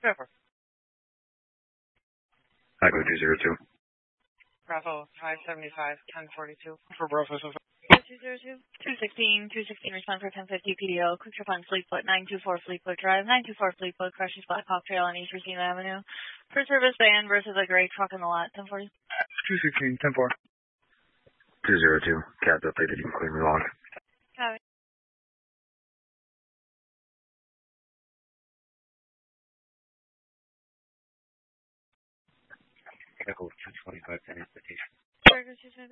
Trevor. Echo 202. Bravo 575, 1042. For Bravo 202, 216 respond for 1050 PDO, quick trip on Fleetwood, 924 Fleetwood Drive, 924 Fleetwood, crashes Black Hawk Trail on East Racine Avenue. For service van versus a gray truck in the lot, 1040. 216, 10-4. 202, Cat updated, you can clear me log. Copy. Echo 225, 10 invitation. Burger 225.